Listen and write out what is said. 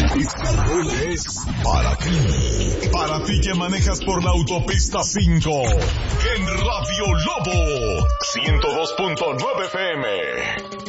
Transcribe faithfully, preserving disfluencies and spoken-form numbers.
Este gol es para ti. Para ti que manejas por la autopista cinco. En Radio Lobo ciento dos punto nueve F M.